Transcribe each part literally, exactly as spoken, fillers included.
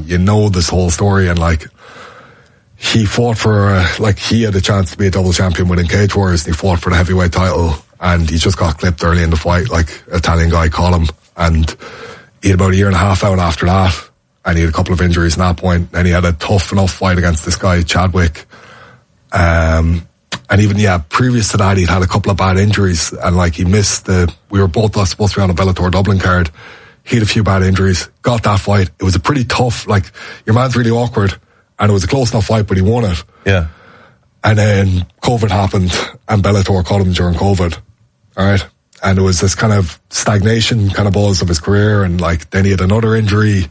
you know this whole story, and like he fought for uh, like he had a chance to be a double champion within Cage Warriors, and he fought for the heavyweight title, and he just got clipped early in the fight, like Italian guy caught him, and he had about a year and a half out after that, and he had a couple of injuries at that point, and he had a tough enough fight against this guy Chadwick, um and even, yeah, previous to that, he'd had a couple of bad injuries, and like he missed the, we were both supposed to be on a Bellator Dublin card. He had a few bad injuries, got that fight. It was a pretty tough, like, your man's really awkward, and it was a close enough fight, but he won it. Yeah. And then COVID happened, and Bellator caught him during COVID. Alright? And it was this kind of stagnation kind of buzz of his career, and like, then he had another injury,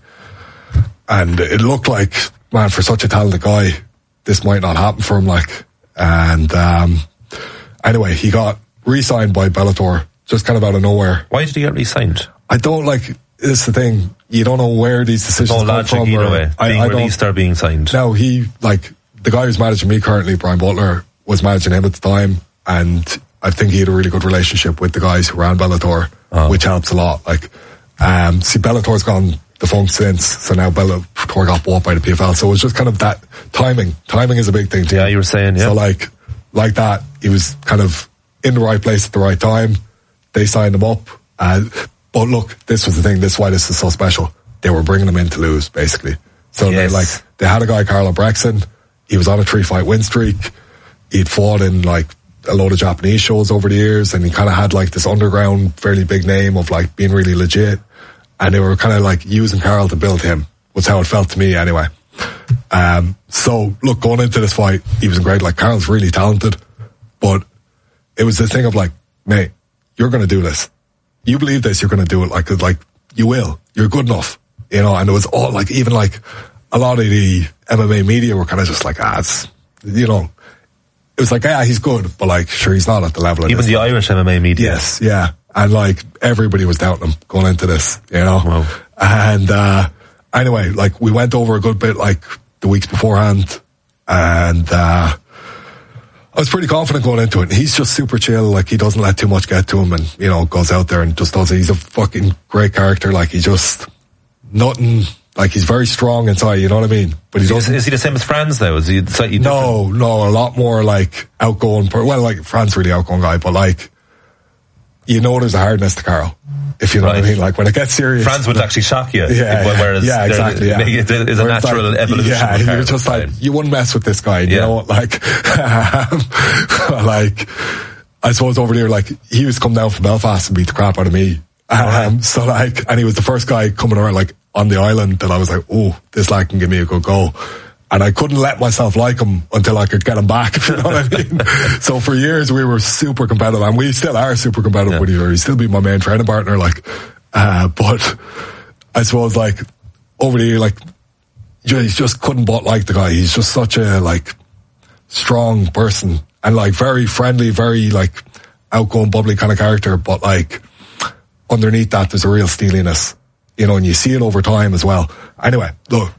and it looked like, man, for such a talented guy, this might not happen for him, like, and um, anyway, he got re-signed by Bellator, just kind of out of nowhere. Why did he get re-signed? I don't like, this is the thing, you don't know where these decisions no come from. Either or, way, I, being I released or being signed. No, he, like, the guy who's managing me currently, Brian Butler, was managing him at the time, and I think he had a really good relationship with the guys who ran Bellator, oh. which helps a lot. Like, um, see, Bellator's gone defunct since, so now Bellator got bought by the P F L, so it was just kind of that timing. Timing is a big thing too. Yeah, you were saying, yeah. So like, like that, he was kind of in the right place at the right time. They signed him up. Uh, but look, this was the thing, this is why this is so special. They were bringing him in to lose, basically. So yes. they like, they had a guy, Carlo Brexon, he was on a three fight win streak. He'd fought in like a load of Japanese shows over the years, and he kind of had like this underground, fairly big name of like being really legit. And they were kind of like using Carl to build him, was how it felt to me anyway. Um, so look, going into this fight, he was great. Like, Carl's really talented, but it was the thing of like, mate, you're going to do this. You believe this, you're going to do it. Like, like you will, you're good enough, you know. And it was all like, even like a lot of the M M A media were kind of just like, ah, it's, you know, it was like, yeah, he's good, but like, sure, he's not at the level of even this. the Irish M M A media. Yes, yeah. And like, everybody was doubting him going into this, you know. Wow. And uh anyway, like, we went over a good bit like the weeks beforehand, and uh I was pretty confident going into it. He's just super chill, like, he doesn't let too much get to him, and, you know, goes out there and just does it. He's a fucking great character. Like, he just, nothing, like, he's very strong inside, you know what I mean? But he doesn't. Is, is he the same as Franz though? Is he slightly different? No, no, a lot more like outgoing. Well, like, Franz really outgoing guy, but like, you know, there's a hardness to Carl, if you know right. what I mean. Like, when it gets serious, Franz would actually shock you. Yeah, whereas yeah, exactly. Yeah. It is a Whereas natural like, evolution. Yeah, of you're just like, you wouldn't mess with this guy. You yeah. know, like, like, I suppose over there, like, he was come down from Belfast and beat the crap out of me. Um, right. So like, and he was the first guy coming around like on the island that I was like, oh, this lad can give me a good go. And I couldn't let myself like him until I could get him back, if you know what I mean. So for years we were super competitive, and we still are super competitive yeah. with each other. He's still be my main training partner, like, uh, but I suppose like over the year, like, you just couldn't but like the guy. He's just such a like strong person, and like very friendly, very like outgoing, bubbly kind of character. But like underneath that, there's a real steeliness, you know, and you see it over time as well. Anyway, look.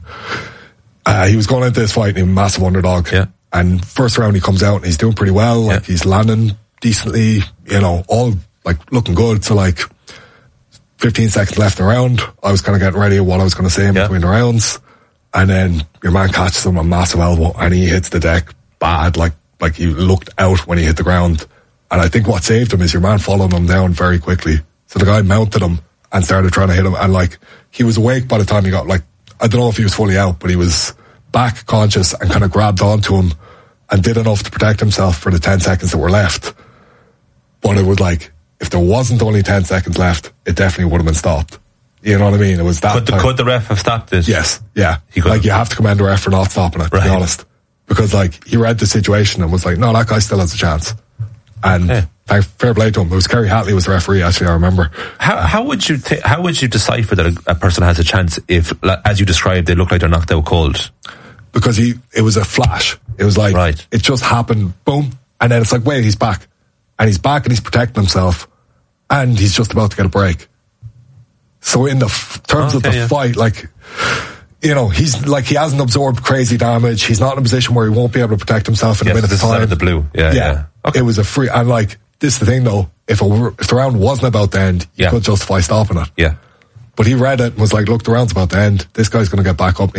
Uh, he was going into this fight, he was a massive underdog. Yeah. And first round he comes out and he's doing pretty well. Like, yeah. he's landing decently, you know, all like looking good. So like fifteen seconds left in the round, I was kind of getting ready of what I was going to say in yeah. between the rounds. And then your man catches him a massive elbow and he hits the deck bad. Like, like he looked out when he hit the ground. And I think what saved him is your man followed him down very quickly. So the guy mounted him and started trying to hit him. And like, he was awake by the time he got, like, I don't know if he was fully out, but he was back conscious and kind of grabbed onto him and did enough to protect himself for the ten seconds that were left. But it was like, if there wasn't only ten seconds left, it definitely would have been stopped. You know what I mean? It was that. Could the, could the ref have stopped it? Yes, yeah. He could like, have. you have to commend the ref for not stopping it, to right. be honest. Because like, he read the situation and was like, no, that guy still has a chance. And yeah. thank, fair play to him. It was Kerry Hatley was the referee, actually, I remember. How, how would you th- how would you decipher that a, a person has a chance if, as you described, they look like they're knocked out cold? Because he, it was a flash. It was like, right. it just happened, boom, and then it's like, wait, he's back. And he's back and he's protecting himself, and he's just about to get a break. So in the f- terms okay, of the yeah. fight, like, you know, he's like, he hasn't absorbed crazy damage. He's not in a position where he won't be able to protect himself in yes, a minute of time. Out of the blue. Yeah, yeah. yeah. Okay. It was a free, and like, this is the thing though, if, a, if the round wasn't about to end, you yeah. could justify stopping it. Yeah. But he read it and was like, look, the round's about to end. This guy's going to get back up.